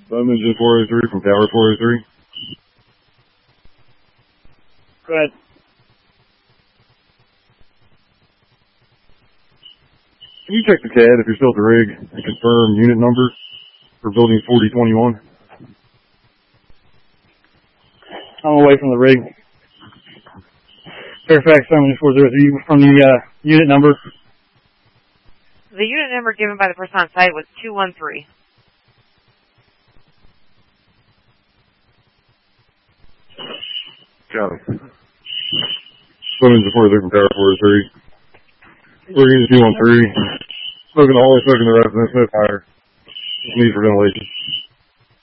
Engine 403 from Tower 403. Go ahead. Can you check the CAD if you're still at the rig and confirm unit number for building 4021? I'm away from the rig. Fairfax Engine 403 from the unit number. The unit number given by the person on site was 213. Got it. Engine 403 from Tower 403. Engine 213. Smoking the hallway, smoking the residence, no fire. Need for ventilation.